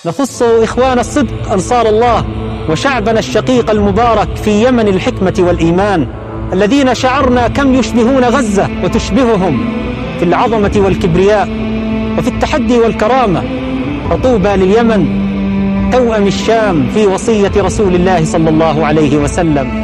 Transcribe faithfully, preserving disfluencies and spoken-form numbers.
نخص إخوان الصدق أنصار الله وشعبنا الشقيق المبارك في يمن الحكمة والإيمان، الذين شعرنا كم يشبهون غزة وتشبههم في العظمة والكبرياء وفي التحدي والكرامة. فطوبى لليمن توأم الشام في وصية رسول الله صلى الله عليه وسلم.